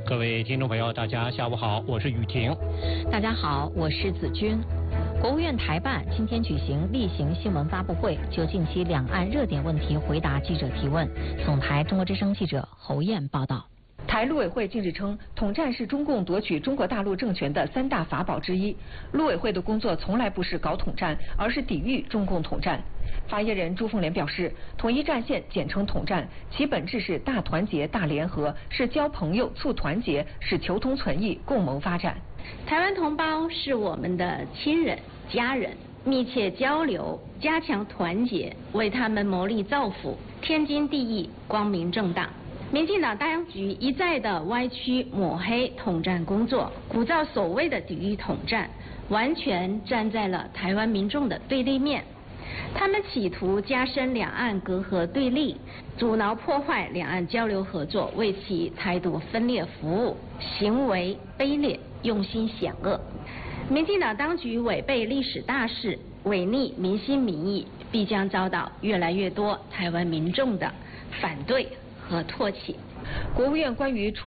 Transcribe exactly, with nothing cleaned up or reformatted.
各位听众朋友，大家下午好，我是雨婷。 大家好，我是子君。国务院台办今天举行例行新闻发布会，就近期两岸热点问题回答记者提问。总台中国之声记者侯燕报道。 台陆委会近日称，统战是中共夺取中国大陆政权的三大法宝之一。陆委会的工作从来不是搞统战，而是抵御中共统战。发言人朱凤莲表示，统一战线简称统战，其本质是大团结、大联合，是交朋友、促团结，是求同存异、共谋发展。 台湾同胞是我们的亲人、家人，密切交流，加强团结，为他们谋利造福，天经地义，光明正大。民进党当局一再的歪曲抹黑统战工作，鼓噪所谓的抵御统战，完全站在了台湾民众的对立面。他们企图加深两岸隔阂对立，阻挠破坏两岸交流合作，为其台独分裂服务，行为卑劣，用心险恶。民进党当局违背历史大势，违逆民心民意，必将遭到越来越多台湾民众的反对和唾弃。 国务院关于处